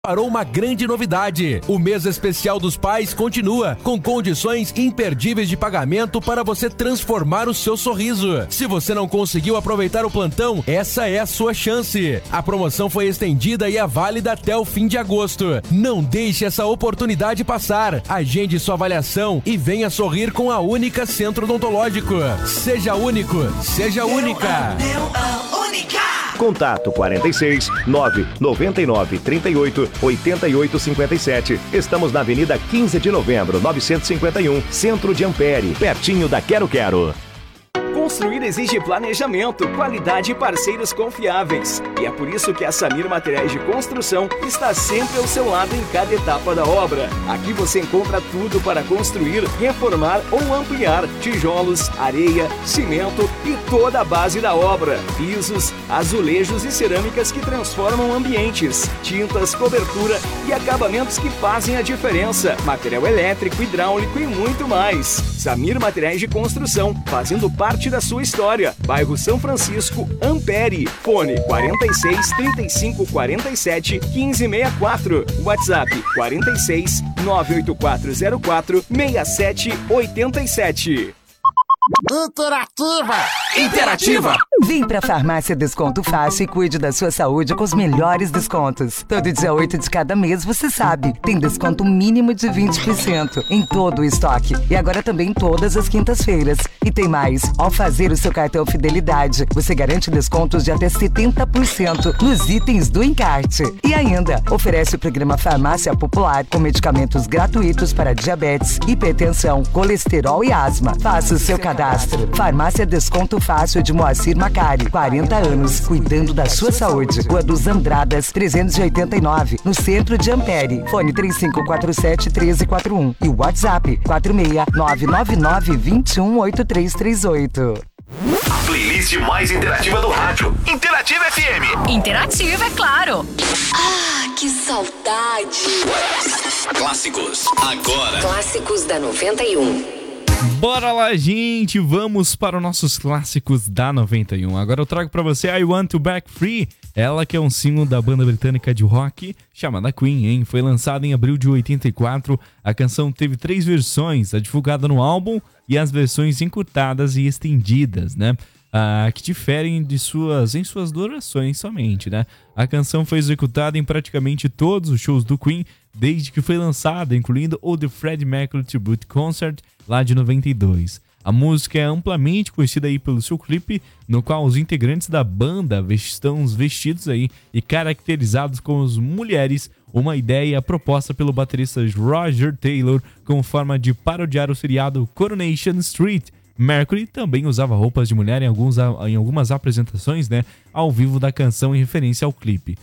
Parou uma grande novidade. O mês especial dos pais continua, com condições imperdíveis de pagamento para você transformar o seu sorriso. Se você não conseguiu aproveitar o plantão, essa é a sua chance. A promoção foi estendida e é válida até o fim de agosto. Não deixe essa oportunidade passar. Agende sua avaliação e venha sorrir com a Única Centro Odontológico. Seja único, seja única. Contato 46 999 38 88 57. Estamos na Avenida 15 de Novembro, 951, Centro de Ampere, pertinho da Quero Quero. Construir exige planejamento, qualidade e parceiros confiáveis. E é por isso que a Samir Materiais de Construção está sempre ao seu lado em cada etapa da obra. Aqui você encontra tudo para construir, reformar ou ampliar: tijolos, areia, cimento e toda a base da obra. Pisos, azulejos e cerâmicas que transformam ambientes, tintas, cobertura e acabamentos que fazem a diferença. Material elétrico, hidráulico e muito mais. Samir Materiais de Construção, fazendo parte da sua história. Bairro São Francisco, Ampere. Fone 46 35 47 15 64. WhatsApp 46 98404 67 87. Interativa! Vem pra Farmácia Desconto Fácil e cuide da sua saúde com os melhores descontos. Todo dia 8 de cada mês, você sabe, tem desconto mínimo de 20% em todo o estoque. E agora também em todas as quintas-feiras. E tem mais, ao fazer o seu cartão Fidelidade, você garante descontos de até 70% nos itens do encarte. E ainda, oferece o programa Farmácia Popular com medicamentos gratuitos para diabetes, hipertensão, colesterol e asma. Faça o seu cadastro. Farmácia Desconto Fácil de Moacir Macari, 40 anos, cuidando da sua saúde. Rua dos Andradas, 389, no centro de Ampere. Fone 3547-1341 e WhatsApp 46999218338. A playlist mais interativa do rádio. Interativa FM. Interativa, é claro. Ah, que saudade. Clássicos, agora. Clássicos da 91. Bora lá, gente, vamos para os nossos clássicos da 91. Agora eu trago para você I Want to Break Free, ela que é um single da banda britânica de rock chamada Queen, hein? Foi lançada em abril de 84, a canção teve 3 versões, a divulgada no álbum e as versões encurtadas e estendidas, né? Que diferem em suas durações somente, né? A canção foi executada em praticamente todos os shows do Queen desde que foi lançada, incluindo o The Freddie Mercury Tribute Concert lá de 92. A música é amplamente conhecida aí pelo seu clipe, no qual os integrantes da banda estão vestidos aí e caracterizados como mulheres, uma ideia proposta pelo baterista Roger Taylor como forma de parodiar o seriado Coronation Street. Mercury também usava roupas de mulher em algumas apresentações, né, ao vivo da canção em referência ao clipe.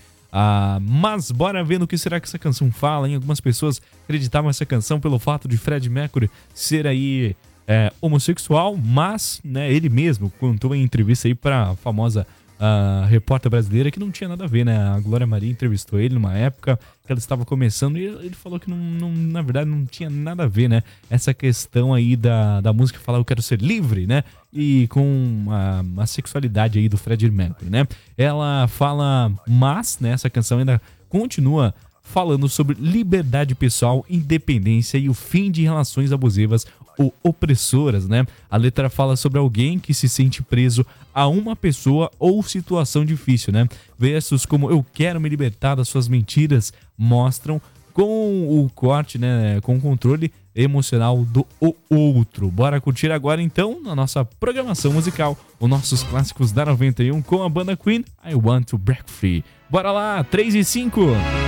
Mas bora ver no que será que essa canção fala, hein? Algumas pessoas acreditavam essa canção pelo fato de Freddie Mercury ser aí homossexual, mas, né, ele mesmo contou em entrevista aí para a famosa repórter brasileira que não tinha nada a ver, né? A Glória Maria entrevistou ele numa época que ela estava começando e ele falou que não, na verdade não tinha nada a ver, né? Essa questão aí da música falar eu quero ser livre, né? E com a sexualidade aí do Freddie Mercury, né? Ela fala, mas, né, essa canção ainda continua falando sobre liberdade pessoal, independência e o fim de relações abusivas ou opressoras, né? A letra fala sobre alguém que se sente preso a uma pessoa ou situação difícil, né? Versos como eu quero me libertar das suas mentiras mostram com o corte, né, com o controle emocional do outro. Bora curtir agora então na nossa programação musical os nossos clássicos da 91 com a banda Queen, I Want to Break Free. Bora lá, 3 e 5.